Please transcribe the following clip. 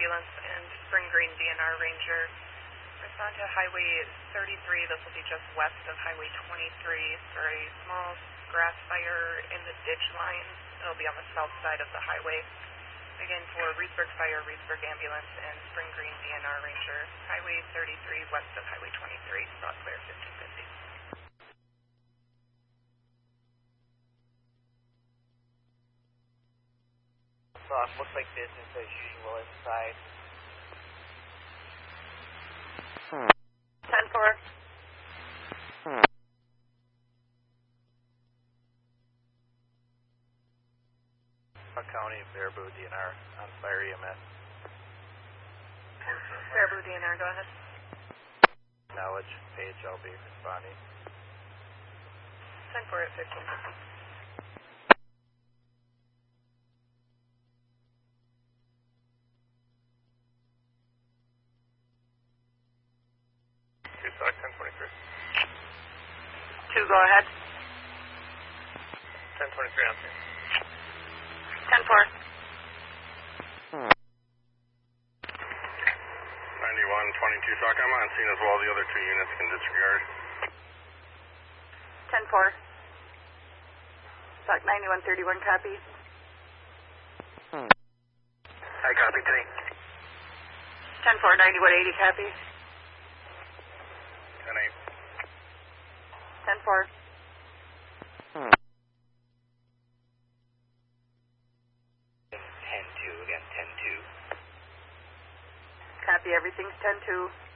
ambulance and Spring Green DNR Ranger. Respond to Highway 33. This will be just west of Highway 23 for a small grass fire in the ditch line. It'll be on the south side of the highway. Again, for Reedsburg Fire, Reedsburg Ambulance, and Spring Green DNR Ranger. Highway 33 west of Highway 23. Broad clear 1550. Looks like business as usual inside. 10-4. County, Baraboo DNR, on fire EMS. Baraboo DNR, go ahead. Knowledge, Page, I'll be responding. 10-4 at 1550. Stock 1023. 2, go ahead. 1023 answer. 10-4. 91, 22 stock. I'm on scene as well. The other 2 units can disregard. 10-4. Stock 9131, copy. Hi, copy 3. 10-4, 9180, copy. 10-8. 10-4. Copy, everything's 10-2.